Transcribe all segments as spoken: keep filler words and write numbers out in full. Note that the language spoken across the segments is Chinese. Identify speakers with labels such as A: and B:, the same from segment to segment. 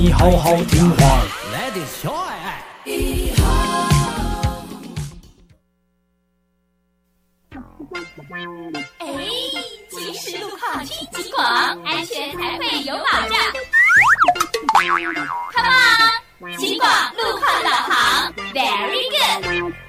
A: 你好好听话，
B: 来点小爱爱。
C: 哎，及时路况听警广，安全才会有保障。Come on， 警广路况导航 ，Very good。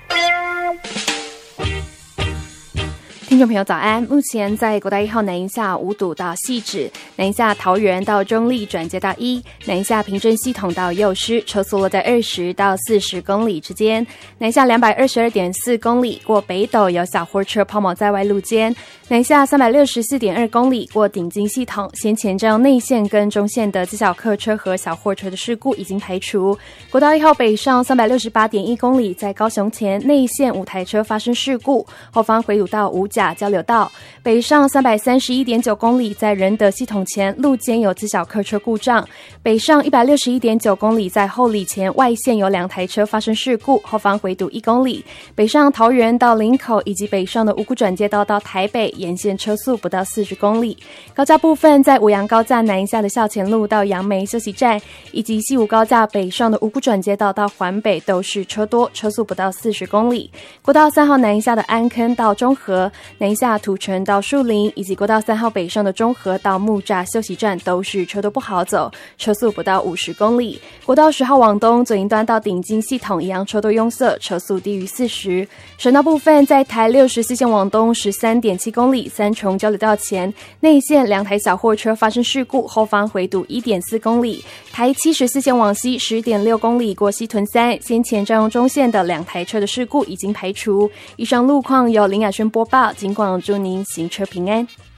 D: 听众朋友早安，目前在国道一号南营下五堵到汐止，南营下桃园到中立转接到一，南营下平镇系统到幼师，车速落在二十到四十公里之间。南营下两百二十二点四公里过北斗有小货车抛锚在外路肩。南营下三百六十四点二公里过顶金系统，先前这样内线跟中线的自小客车和小货车的事故已经排除。国道一号北上三百六十八点一公里，在高雄前内线五台车发生事故，后方回堵到五甲交流道。北上三百三十一点九公里，在仁德系统前路肩有自小客车故障。北上一百六十一点九公里，在后里前外线有两台车发生事故，后方回堵一公里。北上桃园到林口以及北上的五股转接道到台北，沿线车速不到四十公里。高架部分，在五杨高架南营下的校前路到杨梅休息站，以及西武高架北上的五股转接道到环北都是车多，车速不到四十公里。国道三号南营下的安坑到中和，南营下土城到树林，以及国道三号北上的中和到木栅休息站都是车多不好走，车速不到五十公里。国道十号往东左营端到顶金系统一样车多拥塞，车速低于四十。省道部分，在台六十四线往东十三点七公里，三重交流道前内线两台小货车发生事故，后方回堵一点四公里。台七十四线往西十点六公里过西屯三，先前占用中线的两台车的事故已经排除。以上路况由林雅轩播报，警广祝您行车平安。